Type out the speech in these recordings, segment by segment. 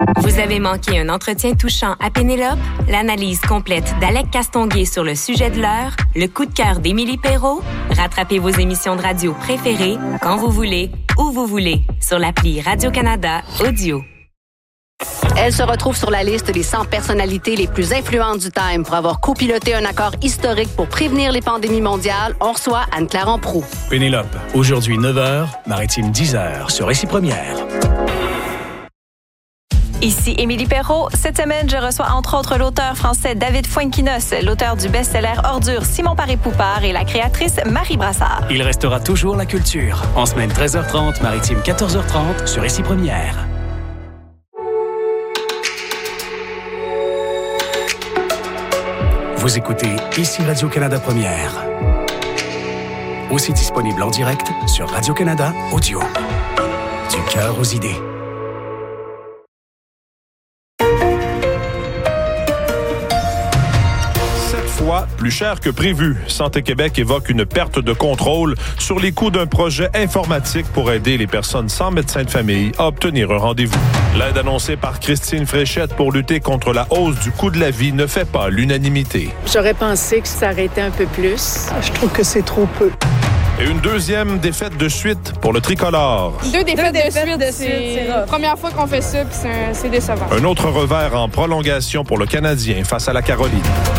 Vous avez manqué un entretien touchant à Pénélope? L'analyse complète d'Alec Castonguay sur le sujet de l'heure? Le coup de cœur d'Émilie Perrault? Rattrapez vos émissions de radio préférées quand vous voulez, où vous voulez, sur l'appli Radio-Canada Audio. Elle se retrouve sur la liste des 100 personnalités les plus influentes du Time pour avoir copiloté un accord historique pour prévenir les pandémies mondiales. On reçoit Anne-Claire Amproux. Pénélope, aujourd'hui 9h, Maritime 10h, sur Ici Première. Ici Émilie Perrault. Cette semaine, je reçois entre autres l'auteur français David Fuenquinos, l'auteur du best-seller Ordure Simon Paré-Poupard et la créatrice Marie Brassard. Il restera toujours la culture. En semaine 13h30, Maritime 14h30, sur Ici Première. Vous écoutez Ici Radio-Canada Première. Aussi disponible en direct sur Radio-Canada Audio. Du cœur aux idées. Plus cher que prévu. Santé Québec évoque une perte de contrôle sur les coûts d'un projet informatique pour aider les personnes sans médecin de famille à obtenir un rendez-vous. L'aide annoncée par Christine Fréchette pour lutter contre la hausse du coût de la vie ne fait pas l'unanimité. J'aurais pensé que ça aurait été un peu plus. Je trouve que c'est trop peu. Et une deuxième défaite de suite pour le tricolore. Deux défaites de suite. C'est la première fois qu'on fait ça, puis c'est décevant. Un autre revers en prolongation pour le Canadien face à la Caroline.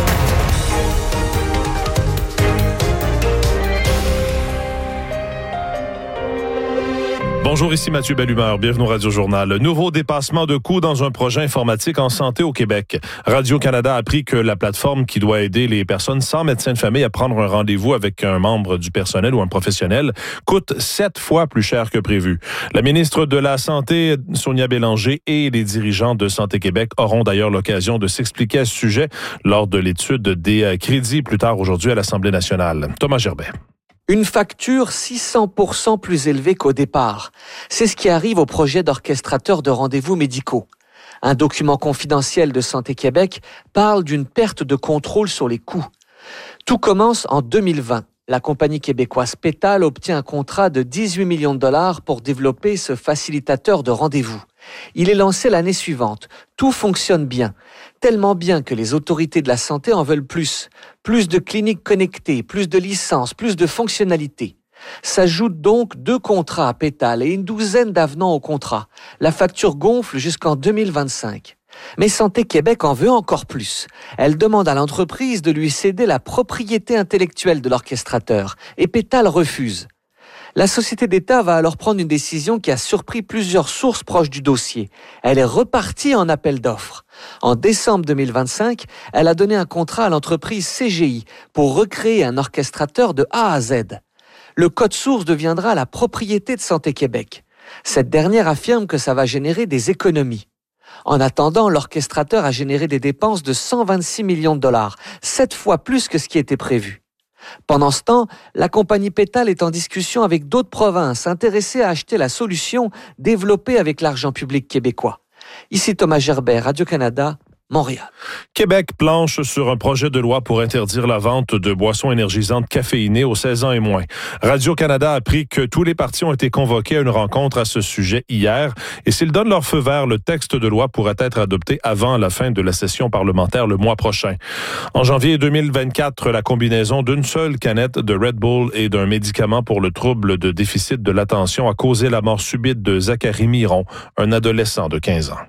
Bonjour, ici Mathieu Bellumeur. Bienvenue au Radio-Journal. Nouveau dépassement de coûts dans un projet informatique en santé au Québec. Radio-Canada a appris que la plateforme qui doit aider les personnes sans médecin de famille à prendre un rendez-vous avec un membre du personnel ou un professionnel coûte 7 fois plus cher que prévu. La ministre de la Santé, Sonia Bélanger, et les dirigeants de Santé Québec auront d'ailleurs l'occasion de s'expliquer à ce sujet lors de l'étude des crédits plus tard aujourd'hui à l'Assemblée nationale. Thomas Gerbet. Une facture 600% plus élevée qu'au départ. C'est ce qui arrive au projet d'orchestrateur de rendez-vous médicaux. Un document confidentiel de Santé Québec parle d'une perte de contrôle sur les coûts. Tout commence en 2020. La compagnie québécoise Pétale obtient un contrat de 18 millions de dollars pour développer ce facilitateur de rendez-vous. Il est lancé l'année suivante. Tout fonctionne bien. Tellement bien que les autorités de la santé en veulent plus. Plus de cliniques connectées, plus de licences, plus de fonctionnalités. S'ajoutent donc 2 contrats à Pétale et une douzaine d'avenants au contrat. La facture gonfle jusqu'en 2025. Mais Santé Québec en veut encore plus. Elle demande à l'entreprise de lui céder la propriété intellectuelle de l'orchestrateur. Et Pétale refuse. La société d'État va alors prendre une décision qui a surpris plusieurs sources proches du dossier. Elle est repartie en appel d'offres. En décembre 2025, elle a donné un contrat à l'entreprise CGI pour recréer un orchestrateur de A à Z. Le code source deviendra la propriété de Santé Québec. Cette dernière affirme que ça va générer des économies. En attendant, l'orchestrateur a généré des dépenses de 126 millions de dollars, 7 fois plus que ce qui était prévu. Pendant ce temps, la compagnie Pétale est en discussion avec d'autres provinces intéressées à acheter la solution développée avec l'argent public québécois. Ici Thomas Gerbet, Radio-Canada, Montréal. Québec planche sur un projet de loi pour interdire la vente de boissons énergisantes caféinées aux 16 ans et moins. Radio-Canada a appris que tous les partis ont été convoqués à une rencontre à ce sujet hier et s'ils donnent leur feu vert, le texte de loi pourrait être adopté avant la fin de la session parlementaire le mois prochain. En janvier 2024, la combinaison d'une seule canette de Red Bull et d'un médicament pour le trouble de déficit de l'attention a causé la mort subite de Zachary Miron, un adolescent de 15 ans.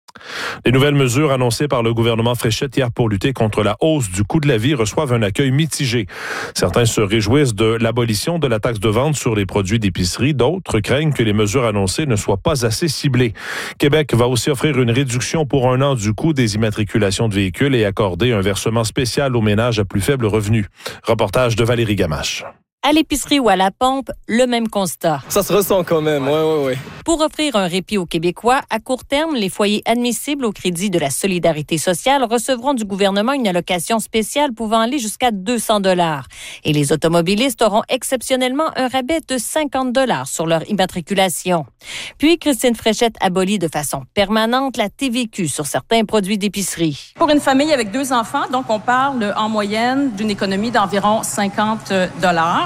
Les nouvelles mesures annoncées par le gouvernement Fréchette hier pour lutter contre la hausse du coût de la vie reçoivent un accueil mitigé. Certains se réjouissent de l'abolition de la taxe de vente sur les produits d'épicerie. D'autres craignent que les mesures annoncées ne soient pas assez ciblées. Québec va aussi offrir une réduction pour 1 an du coût des immatriculations de véhicules et accorder un versement spécial aux ménages à plus faible revenu. Reportage de Valérie Gamache. À l'épicerie ou à la pompe, le même constat. Ça se ressent quand même, oui. Pour offrir un répit aux Québécois, à court terme, les foyers admissibles au crédit de la solidarité sociale recevront du gouvernement une allocation spéciale pouvant aller jusqu'à 200 $. Et les automobilistes auront exceptionnellement un rabais de 50 $ sur leur immatriculation. Puis, Christine Fréchette abolit de façon permanente la TVQ sur certains produits d'épicerie. Pour une famille avec 2 enfants, donc on parle en moyenne d'une économie d'environ 50 $.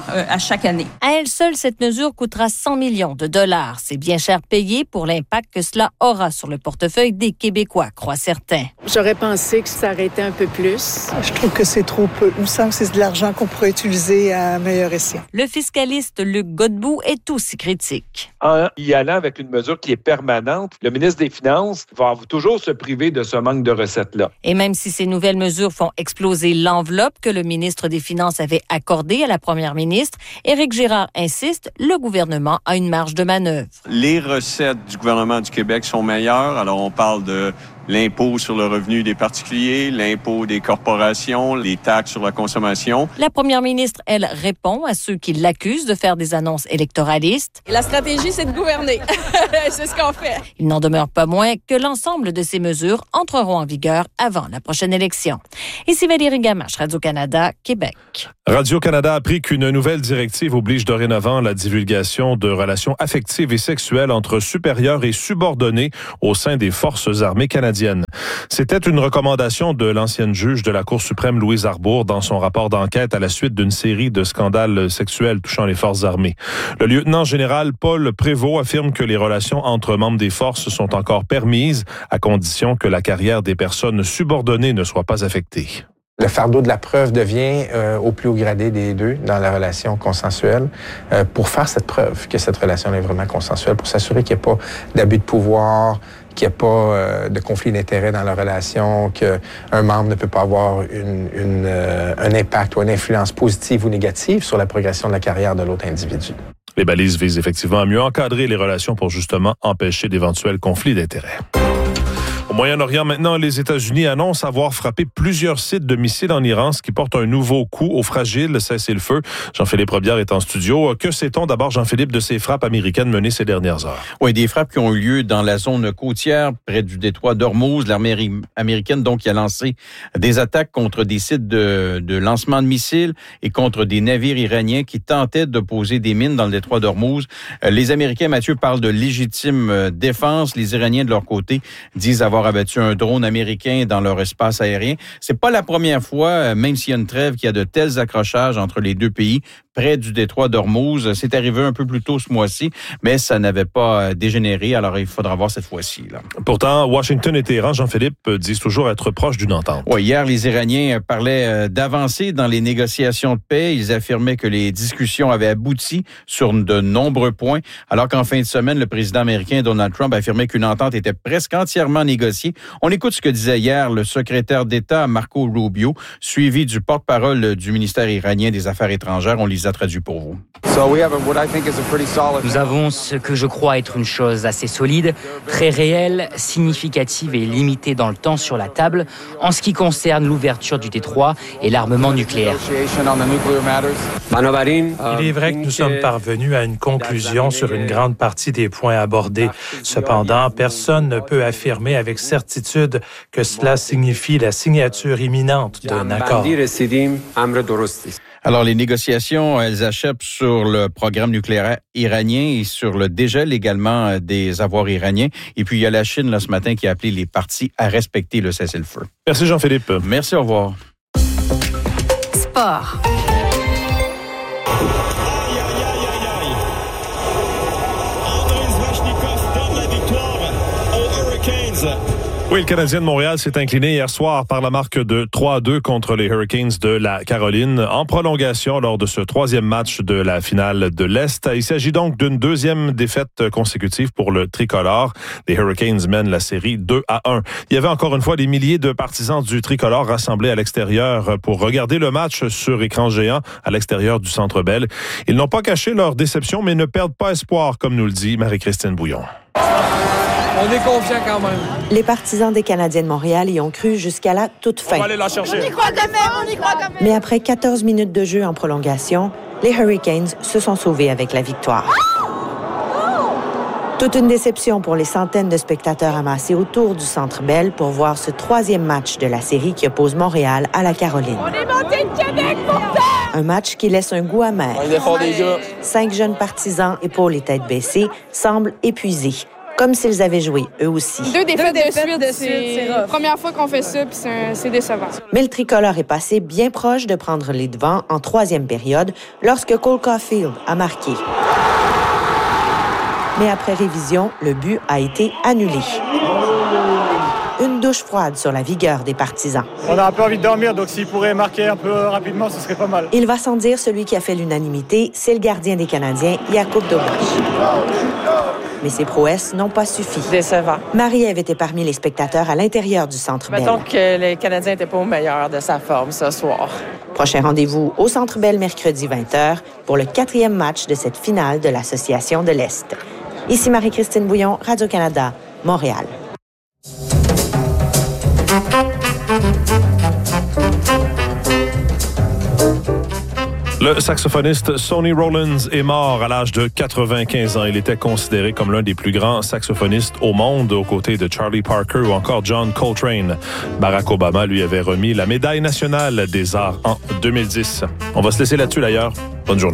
milliards à chaque année. À elle seule, cette mesure coûtera 100 millions de dollars. C'est bien cher payé pour l'impact que cela aura sur le portefeuille des Québécois, croient certains. J'aurais pensé que ça aurait été un peu plus. Je trouve que c'est trop peu. Il me semble que c'est de l'argent qu'on pourrait utiliser à meilleur escient. Le fiscaliste Luc Godbout est aussi critique. En y allant avec une mesure qui est permanente, le ministre des Finances va toujours se priver de ce manque de recettes-là. Et même si ces nouvelles mesures font exploser l'enveloppe que le ministre des Finances avait accordée à la première ministre, Éric Girard insiste, le gouvernement a une marge de manœuvre. Les recettes du gouvernement du Québec sont meilleures. Alors, on parle de l'impôt sur le revenu des particuliers, l'impôt des corporations, les taxes sur la consommation. La première ministre, elle, répond à ceux qui l'accusent de faire des annonces électoralistes. La stratégie, c'est de gouverner. C'est ce qu'on fait. Il n'en demeure pas moins que l'ensemble de ces mesures entreront en vigueur avant la prochaine élection. Ici Valérie Gamache, Radio-Canada, Québec. Radio-Canada a appris qu'une nouvelle directive oblige dorénavant la divulgation de relations affectives et sexuelles entre supérieurs et subordonnés au sein des forces armées canadiennes. C'était une recommandation de l'ancienne juge de la Cour suprême Louise Arbour dans son rapport d'enquête à la suite d'une série de scandales sexuels touchant les forces armées. Le lieutenant général Paul Prévost affirme que les relations entre membres des forces sont encore permises à condition que la carrière des personnes subordonnées ne soit pas affectée. Le fardeau de la preuve devient au plus haut gradé des deux dans la relation consensuelle pour faire cette preuve que cette relation est vraiment consensuelle, pour s'assurer qu'il n'y ait pas d'abus de pouvoir, qu'il n'y ait pas de conflit d'intérêts dans la relation, qu'un membre ne peut pas avoir un impact ou une influence positive ou négative sur la progression de la carrière de l'autre individu. Les balises visent effectivement à mieux encadrer les relations pour justement empêcher d'éventuels conflits d'intérêts. Au Moyen-Orient, maintenant, les États-Unis annoncent avoir frappé plusieurs sites de missiles en Iran, ce qui porte un nouveau coup au fragile cessez-le-feu. Jean-Philippe Robillard est en studio. Que sait-on d'abord, Jean-Philippe, de ces frappes américaines menées ces dernières heures? Oui, des frappes qui ont eu lieu dans la zone côtière, près du détroit d'Ormuz. L'armée américaine, donc, qui a lancé des attaques contre des sites de lancement de missiles et contre des navires iraniens qui tentaient de poser des mines dans le détroit d'Ormuz. Les Américains, Mathieu, parlent de légitime défense. Les Iraniens, de leur côté, disent avoir abattu un drone américain dans leur espace aérien. C'est pas la première fois, même s'il y a une trêve, qu'il y a de tels accrochages entre les deux pays près du détroit d'Ormuz. C'est arrivé un peu plus tôt ce mois-ci, mais ça n'avait pas dégénéré, alors il faudra voir cette fois-ci. Là. Pourtant, Washington et Téhéran, Jean-Philippe, disent toujours être proches d'une entente. Oui, hier, les Iraniens parlaient d'avancées dans les négociations de paix. Ils affirmaient que les discussions avaient abouti sur de nombreux points, alors qu'en fin de semaine, le président américain Donald Trump affirmait qu'une entente était presque entièrement négociée. On écoute ce que disait hier le secrétaire d'État Marco Rubio, suivi du porte-parole du ministère iranien des Affaires étrangères. On les a traduits pour vous. Nous avons ce que je crois être une chose assez solide, très réelle, significative et limitée dans le temps sur la table en ce qui concerne l'ouverture du détroit et l'armement nucléaire. Il est vrai que nous sommes parvenus à une conclusion sur une grande partie des points abordés. Cependant, personne ne peut affirmer avec certitude que cela signifie la signature imminente d'un accord. Alors, les négociations, elles achèvent sur le programme nucléaire iranien et sur le dégel également des avoirs iraniens. Et puis, il y a la Chine, là, ce matin, qui a appelé les parties à respecter le cessez-le-feu. Merci, Jean-Philippe. Merci, au revoir. Sport. Oui, le Canadien de Montréal s'est incliné hier soir par la marque de 3-2 contre les Hurricanes de la Caroline en prolongation lors de ce troisième match de la finale de l'Est. Il s'agit donc d'une deuxième défaite consécutive pour le tricolore. Les Hurricanes mènent la série 2-1. Il y avait encore une fois des milliers de partisans du tricolore rassemblés à l'extérieur pour regarder le match sur écran géant à l'extérieur du Centre Bell. Ils n'ont pas caché leur déception, mais ne perdent pas espoir, comme nous le dit Marie-Christine Bouillon. On est confiants quand même. Les partisans des Canadiens de Montréal y ont cru jusqu'à la toute fin. On va aller la chercher. On y croit quand même, on y croit quand même. Mais après 14 minutes de jeu en prolongation, les Hurricanes se sont sauvés avec la victoire. Toute une déception pour les centaines de spectateurs amassés autour du Centre Bell pour voir ce troisième match de la série qui oppose Montréal à la Caroline. On est monté de Québec pour ça! Un match qui laisse un goût amer. 5 jeunes partisans, épaules et têtes baissées, semblent épuisés. comme s'ils avaient joué eux aussi. Deux défaites de suite, c'est la première fois qu'on fait ça, puis c'est décevant. Mais le tricolore est passé bien proche de prendre les devants en troisième période lorsque Cole Caulfield a marqué. Mais après révision, le but a été annulé. Une douche froide sur la vigueur des partisans. On a un peu envie de dormir, donc s'il pourrait marquer un peu rapidement, ce serait pas mal. Il va sans dire, celui qui a fait l'unanimité, c'est le gardien des Canadiens, Jakub Dobeš. Mais ses prouesses n'ont pas suffi. Décevant. Marie-Ève était parmi les spectateurs à l'intérieur du Centre Bell. Mettons que les Canadiens n'étaient pas au meilleur de sa forme ce soir. Prochain rendez-vous au Centre Bell mercredi 20h pour le 4e match de cette finale de l'Association de l'Est. Ici Marie-Christine Bouillon, Radio-Canada, Montréal. Le saxophoniste Sonny Rollins est mort à l'âge de 95 ans. Il était considéré comme l'un des plus grands saxophonistes au monde, aux côtés de Charlie Parker ou encore John Coltrane. Barack Obama lui avait remis la médaille nationale des arts en 2010. On va se laisser là-dessus d'ailleurs. Bonne journée.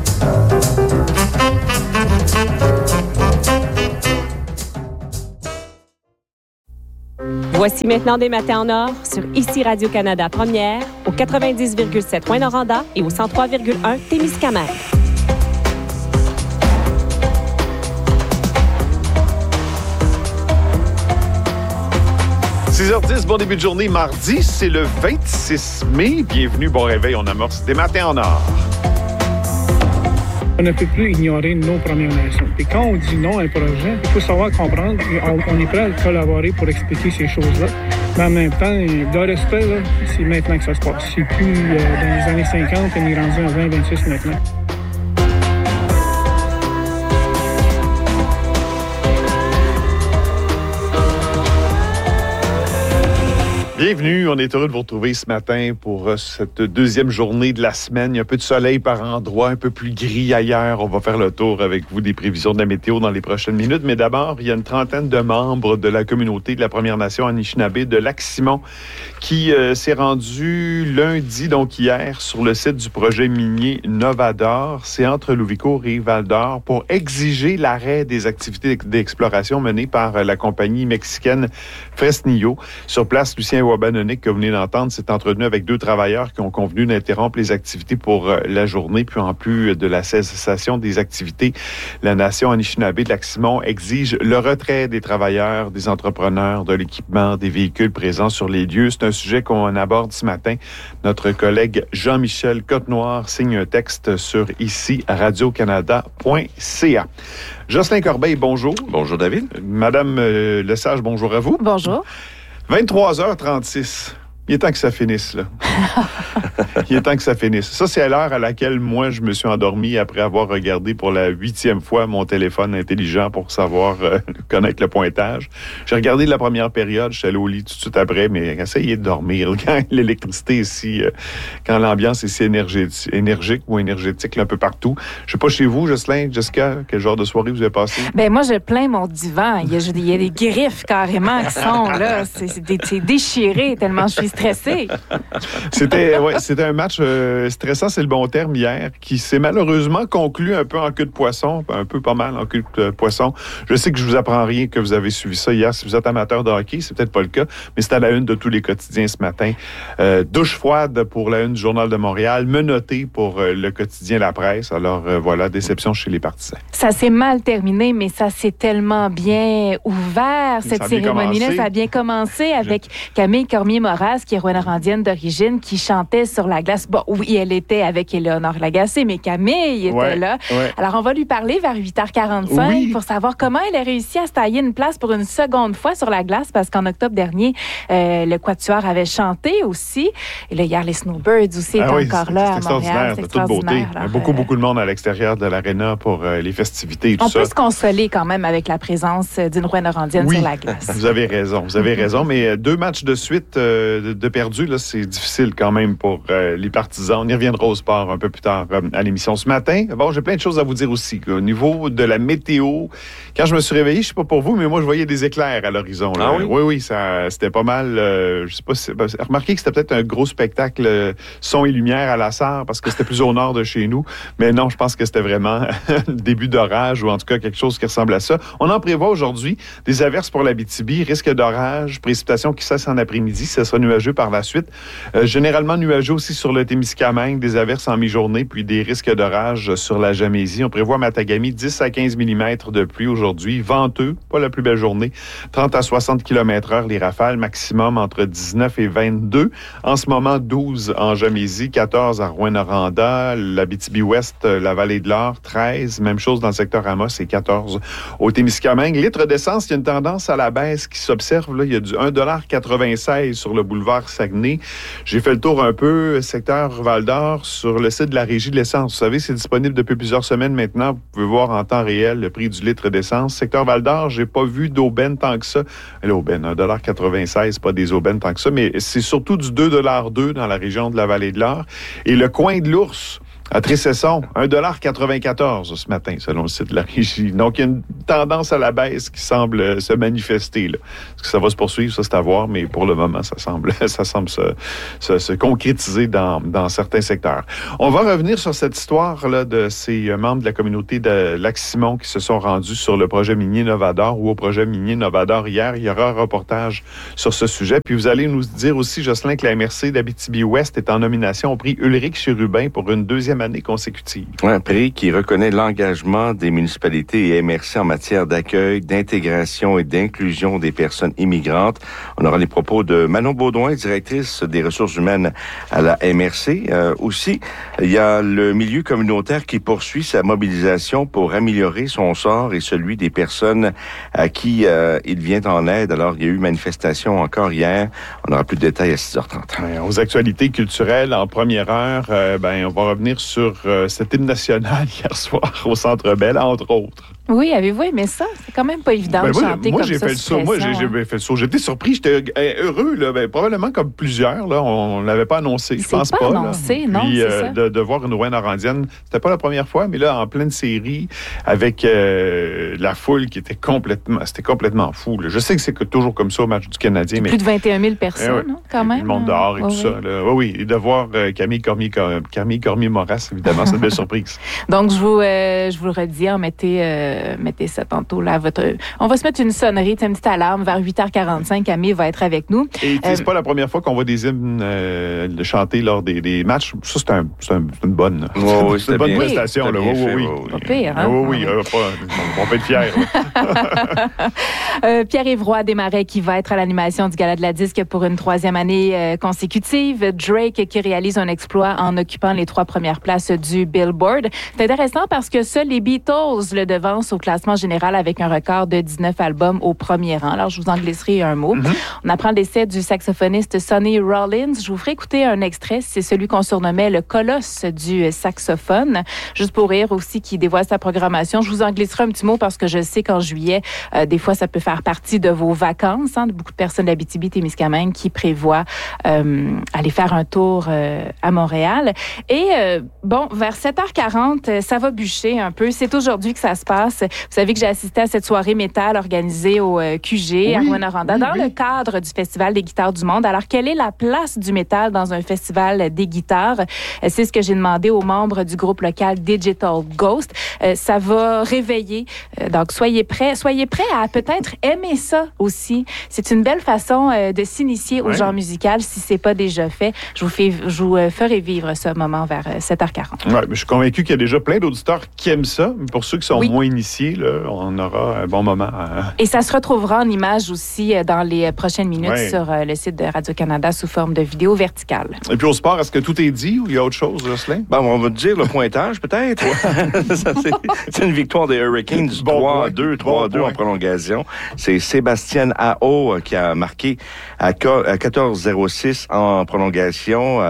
Voici maintenant des matins en or sur ici Radio-Canada Première, au 90,7 Rouyn-Noranda et au 103,1 Témiscamingue. 6h10, bon début de journée, mardi, c'est le 26 mai. Bienvenue, bon réveil, on amorce des matins en or. On ne peut plus ignorer nos Premières Nations. Et quand on dit non à un projet, il faut savoir comprendre. On est prêt à collaborer pour expliquer ces choses-là. Mais en même temps, de respect, là, c'est maintenant que ça se passe. C'est plus dans les années 50, on est rendu en 2026 maintenant. Bienvenue, on est heureux de vous retrouver ce matin pour cette deuxième journée de la semaine. Il y a un peu de soleil par endroits, un peu plus gris ailleurs. On va faire le tour avec vous des prévisions de la météo dans les prochaines minutes. Mais d'abord, il y a une trentaine de membres de la communauté de la Première Nation Anishinaabe de Lac-Simon qui s'est rendu lundi, donc hier, sur le site du projet minier Novador. C'est entre Louvicourt et Val-d'Or pour exiger l'arrêt des activités d'exploration menées par la compagnie mexicaine Fresnillo. Sur place, Lucien Wabanonic, que vous venez d'entendre, s'est entretenu avec 2 travailleurs qui ont convenu d'interrompre les activités pour la journée. Puis en plus de la cessation des activités, la Nation Anishinaabe de Lac-Simon exige le retrait des travailleurs, des entrepreneurs, de l'équipement, des véhicules présents sur les lieux. C'est un sujet qu'on aborde ce matin. Notre collègue Jean-Michel Côte-Noire signe un texte sur ici, radiocanada.ca. Jocelyn Corbeil, bonjour. Bonjour, David. Madame Lesage, bonjour à vous. Bonjour. 23h36. Il est temps que ça finisse, là. Il est temps que ça finisse. Ça, c'est à l'heure à laquelle, moi, je me suis endormi après avoir regardé pour la 8e fois mon téléphone intelligent pour savoir connaître le pointage. J'ai regardé la première période, je suis allé au lit tout de suite après, mais essayez de dormir. Quand l'électricité est si... quand l'ambiance est si énergique ou énergétique, là, un peu partout. Je sais pas chez vous, Jocelyn, Jessica, quel genre de soirée vous avez passé? Ben moi, je plains mon divan. Il y a des griffes carrément qui sont là. C'est déchiré tellement je suis stressée. C'était un match stressant, c'est le bon terme, hier, qui s'est malheureusement conclu un peu en queue de poisson, un peu pas mal en queue de poisson. Je sais que je vous apprends rien que vous avez suivi ça hier. Si vous êtes amateur de hockey, c'est peut-être pas le cas, mais c'est à la une de tous les quotidiens ce matin. Douche froide pour la une du Journal de Montréal, menotté pour le quotidien La Presse. Alors voilà, déception chez les partisans. Ça s'est mal terminé, mais ça s'est tellement bien ouvert, cette cérémonie-là. Ça a bien commencé avec Camille Cormier-Moras, qui est rouyn-norandienne d'origine, qui chantait sur la glace. Bon, oui, elle était avec Éléonore Lagacé, mais Camille était là. Ouais. Alors, on va lui parler vers 8h45 pour savoir comment elle a réussi à se tailler une place pour une seconde fois sur la glace, parce qu'en octobre dernier, le Quatuor avait chanté aussi. Et là, hier, les Snowbirds aussi étaient encore là à Montréal. C'est extraordinaire, de toute beauté. Beaucoup de monde à l'extérieur de l'aréna pour les festivités et tout ça. On peut se consoler quand même avec la présence d'une rouyn-norandienne sur la glace. Vous avez raison, mais 2 matchs de suite de de perdu, là, c'est difficile quand même pour les partisans. On y reviendra au sport un peu plus tard à l'émission ce matin. Bon, j'ai plein de choses à vous dire aussi. Au niveau de la météo, quand je me suis réveillé, je sais pas pour vous, mais moi, je voyais des éclairs à l'horizon. Là. Ah oui? Oui, c'était pas mal. Je sais pas si... remarquez que c'était peut-être un gros spectacle son et lumière à la Sarre, parce que c'était plus au nord de chez nous. Mais non, je pense que c'était vraiment le début d'orage, ou en tout cas quelque chose qui ressemble à ça. On en prévoit aujourd'hui des averses pour l'Abitibi, risque d'orage, précipitations qui cessent en après-midi. Ça sera nuageux par la suite. Généralement nuageux aussi sur le Témiscamingue, des averses en mi-journée, puis des risques d'orage sur la Gamésie. On prévoit Matagami 10 à 15 mm de pluie aujourd'hui. Venteux, pas la plus belle journée. 30 à 60 km/h les rafales, maximum entre 19 et 22. En ce moment, 12 en Gamésie, 14 à Rouyn-Noranda, l'Abitibi-Ouest, la Vallée de l'Or, 13. Même chose dans le secteur Amos, et 14 au Témiscamingue. Litre d'essence, il y a une tendance à la baisse qui s'observe. Là, il y a du 1,96 $ sur le boulevard Saguenay. J'ai fait le tour un peu, secteur Val-d'Or, sur le site de la Régie de l'essence. Vous savez, c'est disponible depuis plusieurs semaines maintenant. Vous pouvez voir en temps réel le prix du litre d'essence. Secteur Val-d'Or, j'ai pas vu d'aubaine tant que ça. L'aubaine, 1,96 $, pas des aubaines tant que ça, mais c'est surtout du 2,2 $ dans la région de la Vallée de l'Or. Et le coin de l'Ours, à Tressesson, 1,94 $ ce matin, selon le site de la Régie. Donc, il y a une tendance à la baisse qui semble se manifester. Là. Est-ce que ça va se poursuivre? Ça, c'est à voir, mais pour le moment, ça semble se concrétiser dans certains secteurs. On va revenir sur cette histoire-là de ces membres de la communauté de Lac-Simon qui se sont rendus sur le projet minier Novador ou au projet minier Novador hier. Il y aura un reportage sur ce sujet. Puis, vous allez nous dire aussi, Jocelyn, que la MRC d'Abitibi-Ouest est en nomination au prix Ulrich Chérubin pour une deuxième année consécutive. Un prix qui reconnaît l'engagement des municipalités et MRC en matière d'accueil, d'intégration et d'inclusion des personnes immigrantes. On aura les propos de Manon Baudouin, directrice des ressources humaines à la MRC. Aussi, il y a le milieu communautaire qui poursuit sa mobilisation pour améliorer son sort et celui des personnes à qui il vient en aide. Alors, il y a eu manifestation encore hier. On aura plus de détails à 6h30. Aux actualités culturelles, en première heure, on va revenir sur cet hymne national hier soir au Centre Bell, entre autres. Oui, avez-vous aimé ça? C'est quand même pas évident de chanter comme ça. J'ai fait le saut. Moi, j'ai fait le saut. J'étais surpris, j'étais heureux. Là. Probablement comme plusieurs. Là, on l'avait pas annoncé, je pense pas. Annoncé, là. Non, puis, c'est ça. De voir une Rouyn-Norandienne, c'était pas la première fois, mais là, en pleine série, avec la foule qui était complètement fou. Là. Je sais que c'est toujours comme ça au match du Canadien. Mais plus de 21 000 personnes, quand même. Le monde dehors et tout ça. Là. Oui, et de voir Camille Cormier-Moras, évidemment, c'est une belle surprise. Donc, je vous le redis, mettez ça tantôt là. On va se mettre une sonnerie, une petite alarme vers 8h45. Camille va être avec nous. Et c'est pas la première fois qu'on voit des hymnes chanter lors des matchs. Ça, c'est une bonne, c'est une bonne prestation. Oui. Pas pire, hein? Oui, on peut être fiers. Pierre-Yves Roy Desmarais qui va être à l'animation du Gala de la Disque pour une 3e année consécutive. Drake qui réalise un exploit en occupant les 3 premières places du Billboard. C'est intéressant parce que seuls les Beatles le devancent au classement général avec un record de 19 albums au premier rang. Alors, je vous en glisserai un mot. On apprend le décès du saxophoniste Sonny Rollins. Je vous ferai écouter un extrait. C'est celui qu'on surnommait le colosse du saxophone. Juste pour rire aussi, qui dévoile sa programmation. Je vous en glisserai un petit mot parce que je sais qu'en juillet, des fois, ça peut faire partie de vos vacances. De beaucoup de personnes d'Abitibi-Témiscamingue qui prévoient aller faire un tour à Montréal. Et vers 7h40, ça va bûcher un peu. C'est aujourd'hui que ça se passe. Vous savez que j'ai assisté à cette soirée métal organisée au QG à Rouyn-Noranda dans le cadre du Festival des guitares du monde. Alors, quelle est la place du métal dans un festival des guitares? C'est ce que j'ai demandé aux membres du groupe local Digital Ghost. Ça va réveiller. Donc, soyez prêts à peut-être aimer ça aussi. C'est une belle façon de s'initier au genre musical si c'est pas déjà fait. Je vous ferai vivre ce moment vers 7h40. Ouais, mais je suis convaincu qu'il y a déjà plein d'auditeurs qui aiment ça. Mais pour ceux qui sont moins initiés, là, on aura un bon moment. Et ça se retrouvera en images aussi dans les prochaines minutes sur le site de Radio-Canada sous forme de vidéo verticale. Et puis au sport, est-ce que tout est dit ou il y a autre chose, Jocelyn? On va te dire le pointage, peut-être. C'est une victoire des Hurricanes, 3-2 en prolongation. C'est Sébastien Aho qui a marqué à 14-06 en prolongation.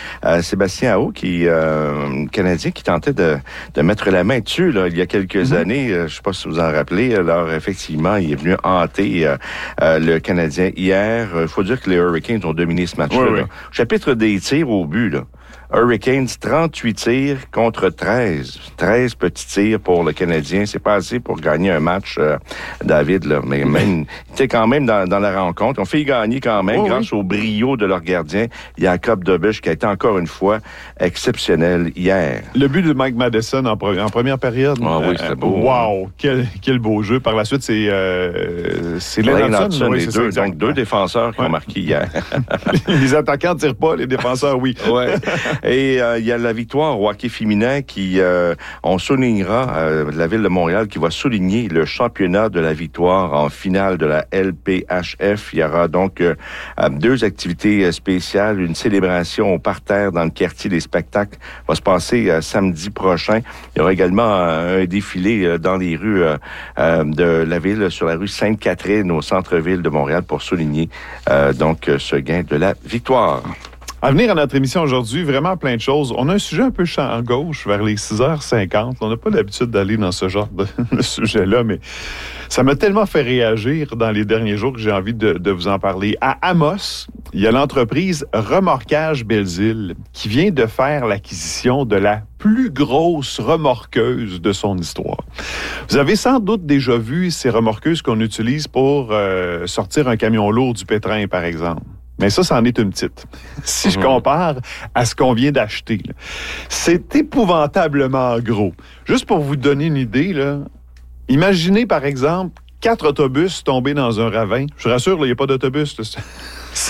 Sébastien Aho, Canadien qui tentait de mettre la main dessus là, il y a quelques années. confirmé, je ne sais pas si vous en rappelez, alors effectivement, il est venu hanter le Canadien hier. Il faut dire que les Hurricanes ont dominé ce match-là. Oui. Chapitre des tirs au but, là. Hurricanes, 38 tirs contre 13. 13 petits tirs pour le Canadien. C'est pas assez pour gagner un match, David, là. Mais même, il était quand même dans la rencontre. On fait gagner quand même grâce au brio de leur gardien, Jacob Dobusch, qui a été encore une fois exceptionnel hier. Le but de Mike Madison en première période. Ah oui, c'était beau. Wow! Quel beau jeu. Par la suite, c'est Lane Hudson, oui, les deux. Donc, deux défenseurs qui ont marqué hier. Les attaquants ne tirent pas, les défenseurs, oui. Ouais. Et il y a la victoire au hockey féminin qui, on soulignera, la Ville de Montréal qui va souligner le championnat de la victoire en finale de la LPHF. Il y aura donc 2 activités spéciales, une célébration au parterre dans le quartier des spectacles va se passer samedi prochain. Il y aura également un défilé dans les rues de la ville, sur la rue Sainte-Catherine au centre-ville de Montréal pour souligner donc ce gain de la victoire. À venir à notre émission aujourd'hui, vraiment plein de choses. On a un sujet un peu champ gauche vers les 6h50. On n'a pas l'habitude d'aller dans ce genre de sujet-là, mais ça m'a tellement fait réagir dans les derniers jours que j'ai envie de vous en parler. À Amos, il y a l'entreprise Remorquage Belzile qui vient de faire l'acquisition de la plus grosse remorqueuse de son histoire. Vous avez sans doute déjà vu ces remorqueuses qu'on utilise pour sortir un camion lourd du pétrin, par exemple. Mais ça, c'en est une petite. Si je compare à ce qu'on vient d'acheter, là, c'est épouvantablement gros. Juste pour vous donner une idée, là, imaginez par exemple 4 autobus tombés dans un ravin. Je vous rassure, il n'y a pas d'autobus. Là.